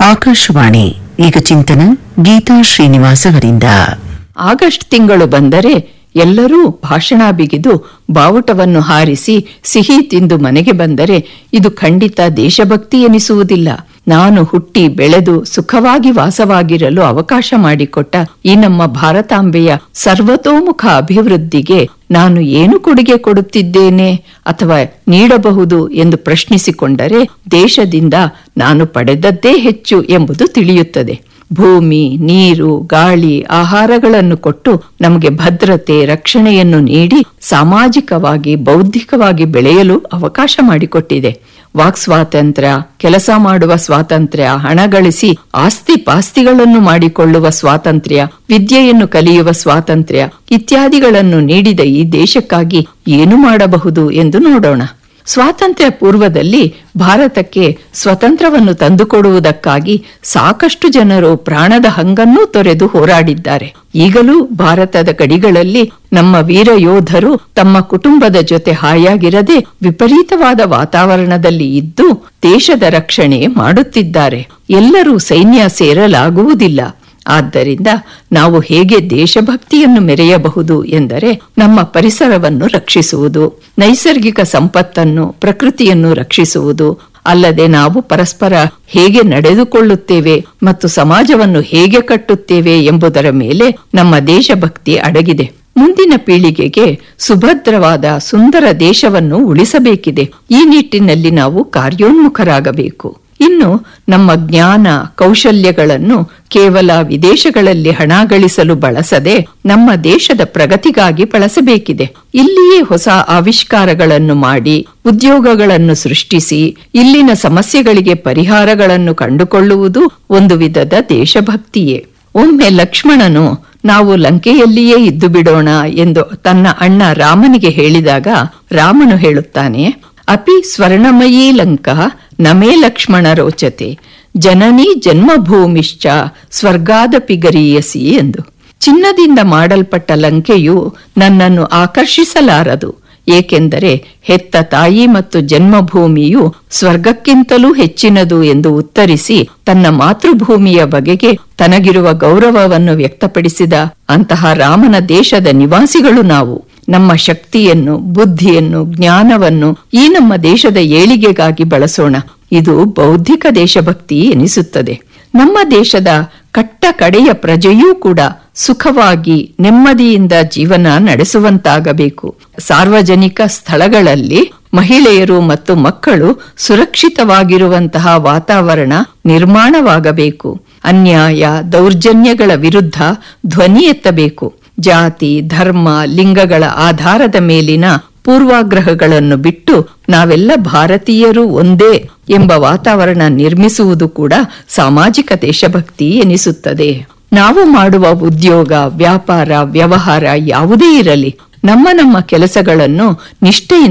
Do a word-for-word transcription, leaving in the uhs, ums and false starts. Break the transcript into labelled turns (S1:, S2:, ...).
S1: ಆಕಾಶವಾಣಿ ಈಗ ಚಿಂತನ ಗೀತಾ ಶ್ರೀನಿವಾಸ್ ಅವರಿಂದ.
S2: ಆಗಸ್ಟ್ ತಿಂಗಳು ಬಂದರೆ ಎಲ್ಲರೂ ಭಾಷಣ ಬಿಗಿದು ಬಾವುಟವನ್ನು ಹಾರಿಸಿ ಸಿಹಿ ತಿಂದು ಮನೆಗೆ ಬಂದರೆ ಇದು ಖಂಡಿತ ದೇಶಭಕ್ತಿ ಎನಿಸುವುದಿಲ್ಲ. ನಾನು ಹುಟ್ಟಿ ಬೆಳೆದು ಸುಖವಾಗಿ ವಾಸವಾಗಿರಲು ಅವಕಾಶ ಮಾಡಿಕೊಟ್ಟ ಈ ನಮ್ಮ ಭಾರತಾಂಬೆಯ ಸರ್ವತೋಮುಖ ಅಭಿವೃದ್ಧಿಗೆ ನಾನು ಏನು ಕೊಡುಗೆ ಕೊಡುತ್ತಿದ್ದೇನೆ ಅಥವಾ ನೀಡಬಹುದು ಎಂದು ಪ್ರಶ್ನಿಸಿಕೊಂಡರೆ ದೇಶದಿಂದ ನಾನು ಪಡೆದದ್ದೇ ಹೆಚ್ಚು ಎಂಬುದು ತಿಳಿಯುತ್ತದೆ. ಭೂಮಿ, ನೀರು, ಗಾಳಿ, ಆಹಾರಗಳನ್ನು ಕೊಟ್ಟು ನಮಗೆ ಭದ್ರತೆ, ರಕ್ಷಣೆಯನ್ನು ನೀಡಿ ಸಾಮಾಜಿಕವಾಗಿ ಬೌದ್ಧಿಕವಾಗಿ ಬೆಳೆಯಲು ಅವಕಾಶ ಮಾಡಿಕೊಟ್ಟಿದೆ. ವಾಕ್ ಸ್ವಾತಂತ್ರ್ಯ, ಕೆಲಸ ಮಾಡುವ ಸ್ವಾತಂತ್ರ್ಯ, ಹಣ ಗಳಿಸಿ ಆಸ್ತಿ ಪಾಸ್ತಿಗಳನ್ನು ಮಾಡಿಕೊಳ್ಳುವ ಸ್ವಾತಂತ್ರ್ಯ, ವಿದ್ಯೆಯನ್ನು ಕಲಿಯುವ ಸ್ವಾತಂತ್ರ್ಯ ಇತ್ಯಾದಿಗಳನ್ನು ನೀಡಿದ ಈ ದೇಶಕ್ಕಾಗಿ ಏನು ಮಾಡಬಹುದು ಎಂದು ನೋಡೋಣ. ಸ್ವಾತಂತ್ರ್ಯ ಪೂರ್ವದಲ್ಲಿ ಭಾರತಕ್ಕೆ ಸ್ವತಂತ್ರವನ್ನು ತಂದುಕೊಡುವುದಕ್ಕಾಗಿ ಸಾಕಷ್ಟು ಜನರು ಪ್ರಾಣದ ಹಂಗನ್ನೂ ತೊರೆದು ಹೋರಾಡಿದ್ದಾರೆ. ಈಗಲೂ ಭಾರತದ ಗಡಿಗಳಲ್ಲಿ ನಮ್ಮ ವೀರ ಯೋಧರು ತಮ್ಮ ಕುಟುಂಬದ ಜೊತೆ ಹಾಯಾಗಿರದೆ ವಿಪರೀತವಾದ ವಾತಾವರಣದಲ್ಲಿ ಇದ್ದು ದೇಶದ ರಕ್ಷಣೆ ಮಾಡುತ್ತಿದ್ದಾರೆ. ಎಲ್ಲರೂ ಸೈನ್ಯ ಸೇರಲಾಗುವುದಿಲ್ಲ. ಆದ್ದರಿಂದ ನಾವು ಹೇಗೆ ದೇಶಭಕ್ತಿಯನ್ನು ಮೆರೆಯಬಹುದು ಎಂದರೆ ನಮ್ಮ ಪರಿಸರವನ್ನು ರಕ್ಷಿಸುವುದು, ನೈಸರ್ಗಿಕ ಸಂಪತ್ತನ್ನು, ಪ್ರಕೃತಿಯನ್ನು ರಕ್ಷಿಸುವುದು, ಅಲ್ಲದೆ ನಾವು ಪರಸ್ಪರ ಹೇಗೆ ನಡೆದುಕೊಳ್ಳುತ್ತೇವೆ ಮತ್ತು ಸಮಾಜವನ್ನು ಹೇಗೆ ಕಟ್ಟುತ್ತೇವೆ ಎಂಬುದರ ಮೇಲೆ ನಮ್ಮ ದೇಶಭಕ್ತಿ ಅಡಗಿದೆ. ಮುಂದಿನ ಪೀಳಿಗೆಗೆ ಸುಭದ್ರವಾದ ಸುಂದರ ದೇಶವನ್ನು ಉಳಿಸಬೇಕಿದೆ. ಈ ನಿಟ್ಟಿನಲ್ಲಿ ನಾವು ಕಾರ್ಯೋನ್ಮುಖರಾಗಬೇಕು. ಇನ್ನು ನಮ್ಮ ಜ್ಞಾನ ಕೌಶಲ್ಯಗಳನ್ನು ಕೇವಲ ವಿದೇಶಗಳಲ್ಲಿ ಹಣ ಗಳಿಸಲು ಬಳಸದೆ ನಮ್ಮ ದೇಶದ ಪ್ರಗತಿಗಾಗಿ ಬಳಸಬೇಕಿದೆ. ಇಲ್ಲಿಯೇ ಹೊಸ ಆವಿಷ್ಕಾರಗಳನ್ನು ಮಾಡಿ ಉದ್ಯೋಗಗಳನ್ನು ಸೃಷ್ಟಿಸಿ ಇಲ್ಲಿನ ಸಮಸ್ಯೆಗಳಿಗೆ ಪರಿಹಾರಗಳನ್ನು ಕಂಡುಕೊಳ್ಳುವುದು ಒಂದು ವಿಧದ ದೇಶಭಕ್ತಿಯೇ. ಒಮ್ಮೆ ಲಕ್ಷ್ಮಣನು ನಾವು ಲಂಕೆಯಲ್ಲಿಯೇ ಇದ್ದು ಬಿಡೋಣ ಎಂದು ತನ್ನ ಅಣ್ಣ ರಾಮನಿಗೆ ಹೇಳಿದಾಗ ರಾಮನು ಹೇಳುತ್ತಾನೆ, ಅಪಿ ಸ್ವರ್ಣಮಯೀ ಲಂಕಾ ನಮೇ ಲಕ್ಷ್ಮಣ ರೋಚತೆ ಜನನಿ ಜನ್ಮಭೂಮಿಶ್ಚ ಸ್ವರ್ಗಾದಪಿ ಗರೀಯಸಿ ಎಂದು. ಚಿನ್ನದಿಂದ ಮಾಡಲ್ಪಟ್ಟ ಲಂಕೆಯು ನನ್ನನ್ನು ಆಕರ್ಷಿಸಲಾರದು, ಏಕೆಂದರೆ ಹೆತ್ತ ತಾಯಿ ಮತ್ತು ಜನ್ಮಭೂಮಿಯು ಸ್ವರ್ಗಕ್ಕಿಂತಲೂ ಹೆಚ್ಚಿನದು ಎಂದು ಉತ್ತರಿಸಿ ತನ್ನ ಮಾತೃಭೂಮಿಯ ಬಗೆಗೆ ತನಗಿರುವ ಗೌರವವನ್ನು ವ್ಯಕ್ತಪಡಿಸಿದ ಅಂತಹ ರಾಮನ ದೇಶದ ನಿವಾಸಿಗಳು ನಾವು. ನಮ್ಮ ಶಕ್ತಿಯನ್ನು, ಬುದ್ಧಿಯನ್ನು, ಜ್ಞಾನವನ್ನು ಈ ನಮ್ಮ ದೇಶದ ಏಳಿಗೆಗಾಗಿ ಬಳಸೋಣ. ಇದು ಬೌದ್ಧಿಕ ದೇಶಭಕ್ತಿ ಎನಿಸುತ್ತದೆ. ನಮ್ಮ ದೇಶದ ಕಟ್ಟ ಕಡೆಯ ಪ್ರಜೆಯೂ ಕೂಡ ಸುಖವಾಗಿ ನೆಮ್ಮದಿಯಿಂದ ಜೀವನ ನಡೆಸುವಂತಾಗಬೇಕು. ಸಾರ್ವಜನಿಕ ಸ್ಥಳಗಳಲ್ಲಿ ಮಹಿಳೆಯರು ಮತ್ತು ಮಕ್ಕಳು ಸುರಕ್ಷಿತವಾಗಿರುವಂತಹ ವಾತಾವರಣ ನಿರ್ಮಾಣವಾಗಬೇಕು. ಅನ್ಯಾಯ ದೌರ್ಜನ್ಯಗಳ ವಿರುದ್ಧ ಧ್ವನಿ ಎತ್ತಬೇಕು. ಜಾತಿ, ಧರ್ಮ, ಲಿಂಗಗಳ ಆಧಾರದ ಮೇಲಿನ ಪೂರ್ವಾಗ್ರಹಗಳನ್ನು ಬಿಟ್ಟು ನಾವೆಲ್ಲ ಭಾರತೀಯರು ಒಂದೇ ಎಂಬ ವಾತಾವರಣ ನಿರ್ಮಿಸುವುದು ಕೂಡ ಸಾಮಾಜಿಕ ದೇಶಭಕ್ತಿ ಎನಿಸುತ್ತದೆ. ನಾವು ಮಾಡುವ ಉದ್ಯೋಗ, ವ್ಯಾಪಾರ, ವ್ಯವಹಾರ ಯಾವುದೇ ಇರಲಿ, ನಮ್ಮ ನಮ್ಮ ಕೆಲಸಗಳನ್ನು ನಿಷ್ಠೆಯಿಂದ